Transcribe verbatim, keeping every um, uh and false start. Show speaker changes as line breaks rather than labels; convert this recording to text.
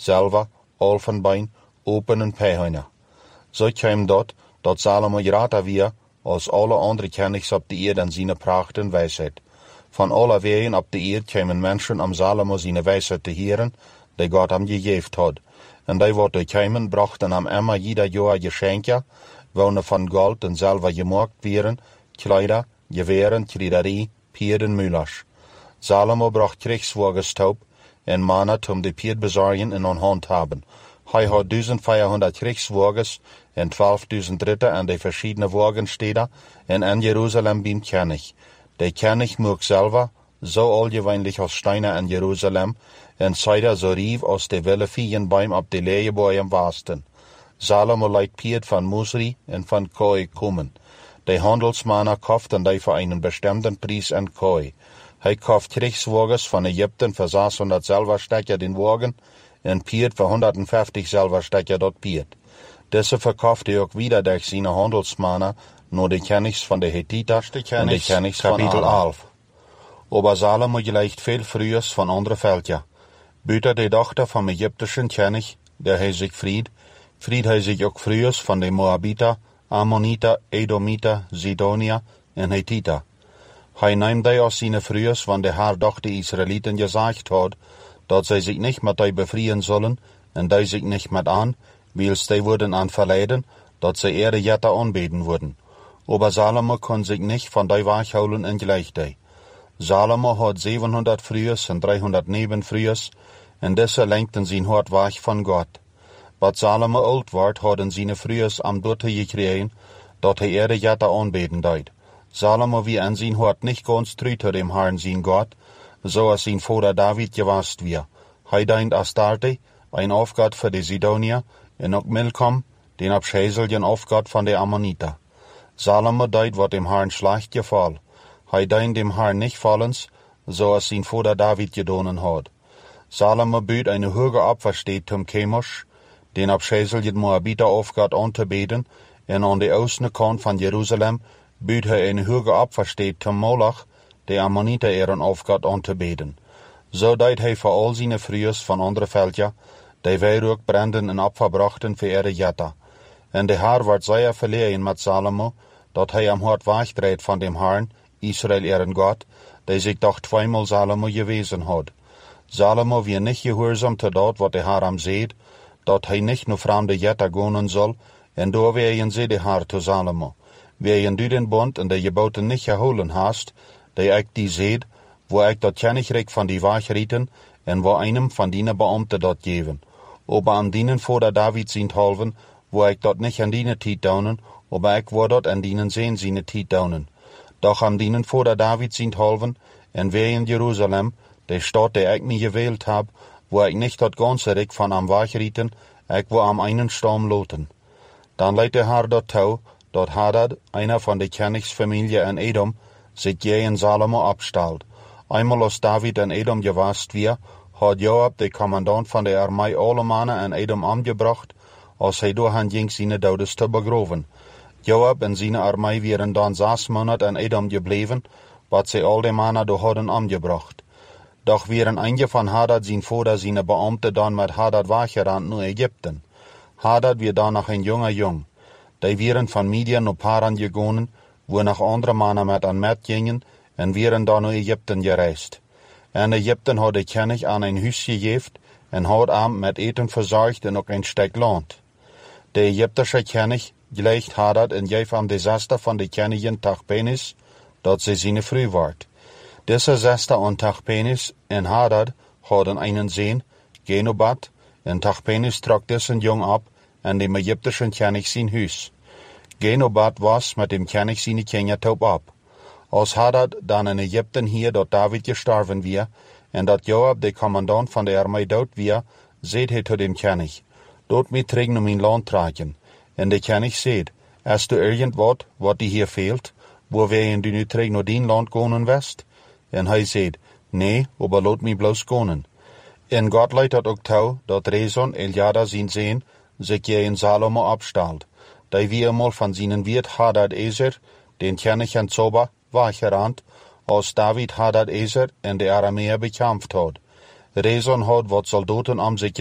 zilver, olfenbein, open en pehoina. Zo kwam dat, dat Salomo groter weer als alle andere kenigs op de eerd en zijn pracht en wijsheid. Van alle wegen op de eerd kwamen mensen om Salomo zijn wijsheid te horen, die God hem gegeven had. En die wat er kwamen, brachten hem immer ieder jaar geschenken, wonen van gold en zilver gemaakt werden, kleider, geweren, kriederie, paarden, muilers. Salomo bracht kriegswagens toe en mannen om de paard bezorgen en aan hand hebben. Hij had duizend vierhonderd kriegswagens en twaalfduizend ritter en de verschillende wagensteden en in Jeruzalem beim König. De König mocht zilver, zo algemeenlijk als stenen in Jeruzalem, en zijde zo rief als de wilde viegenboom op de leeuwenboom waasten. Salomo leidt paard van Musri en van kooi komen. De handelsmannen kochten die voor een bestemde prijs en kooi. Hij kocht kriegswagens van Egypten voor zeshonderd zilverstekken den wagen en paard voor honderdvijftig zilverstekken dat paard. Deze verkochte hij ook wieder door zijn handelsmannen naar de kenigs van de Hethieten en de kenigs van kapitel elf. Aber Salomo gleicht veel vroegers van andere veldje. Buiten de dochter van de Egyptische koning, der hij zich vriend, vriend hij zich ook vroegers van de Moabiter, Ammoniter, Edomiter, Zidonier en Hethieten. Hij neemt die als zijn vroegers, want de haar doch de Israëlieten gezegd had, dat zij zich niet met die bevrijen zullen, en die zich niet met aan, wils die worden aan verleiden, dat zij ere jette aanbeden worden. Aber Salomo kon zich niet van die weghouden en gleicht die. Salomo had zevenhonderd vroegers en driehonderd nebenvroegers, en deze lenkten zijn hart weg van God. Wat Salomo oud werd, hadden zijn vroegers am dotte gekregen, dat hij ere jette aanbeden deed. Salomo wie in zijn hart niet ganz treu tot dem Herrn zijn God, zoals zijn vader David geweest weer. Hij deed Astarte, een afgod voor de Zidonier, en ook Milcom, den afschezelgen afgod van de Ammoniter. Salomo deed wat dem Herrn slecht geval. Hij deed dem Herrn niet vallens, zoals zijn vader David gedaan had. Salomo buit een hoge opversteed tom Chemosh, den afschezelgen Moabiter afgod aan te beden, en aan de oostelijke kant van Jeruzalem buit hij een hoge opversteed tom Moloch, de Ammoniter eren afgod aan te beden. Zo deed hij voor al zijn vroegers van andere veldje, die wij ook branden en opverbrachten voor ere jette. En de Heer werd zeer verlegen met Salomo, dat hij hem hard wegdreed van dem Herrn, Israël eren God, die zich toch tweemaal Salomo gewezen had. Salomo weer niet gehoorzaam te dat wat de Heer hem zeed, dat hij niet naar vreemde jette gaan zal, en door weien ze de Heer te Salomo. Weien du den bond en de geboten niet gehouden hast, die ik die zeed, wo ik dat koninkrijk van die weg rieten, en wo einem van die beambten dat geven. Aber aan dienen vader David zijn halven, wo ik dat niet aan dienen tijd dounen, aber ik wou dat aan dienen zijn zijn tijd dounen. Doch aan dienen vader David zijn halven, en wij in Jeruzalem, de stad die ik me gewählt heb, wo ik niet dat ganze rijk van am weg rieten, ik wou am einen stam loten. Dan leidt de Heer dat toe, dat Hadad, einer van de koningsfamilie in Edom, zich tegen Salomo opstelt. Eenmaal als David in Edom geweest weer, had Joab, de commandant van de armee, alle mannen in Edom omgebracht, als hij door hen ging zijn dodes te begroven. Joab en zijn armee waren dan zes maanden in Edom gebleven, wat zij al de mannen door hadden omgebracht. Doch waren eentje van Hadad zijn vader zijn beambten dan met Hadad weggerend naar Egypte. Hadad weer dan nog een jonge jong. Die waren van Midian naar Paran gegaan, waar nog andere mannen met hen met gingen, en waren dan naar Egypte gereisd. En Egypte had de koning aan een huis gegeven, en had hem met eten verzorgd en ook een stuk land. De Egyptische koning gleicht Hadad en geef hem de zesde van de koningin Tachpenes, dat ze zijn vrouw werd. Deze zesde aan Tachpenes en Hadad hadden een zoon, Genobat, en Tachpenes trok deze jong op en de Egyptische koning zijn huis. Genobat was met dem koning zijn kinderen top op. Als Hadad dan in Egypte hier dat David gestorven weer, en dat Joab de commandant van de armee dood weer, zeed hij tot dem koning, dood mij terug naar mijn land trekken. En de koning zeed, als du irgend wat, wat die hier veelt, waar wij du nu terug naar dien land gaan west? En hij zeed, nee, aber laat mij bloos gaan. En God leidt dat ook toe, dat Rezon, Eljada zijn zoon, zich tegen Salomo opstelt. Die wie eenmaal van zijn wierd Hadad Ezer, den koning en Zoba, weggerand, als David Hadad Ezer en de Arameer bekämpft had. Rezon had wat soldaten om zich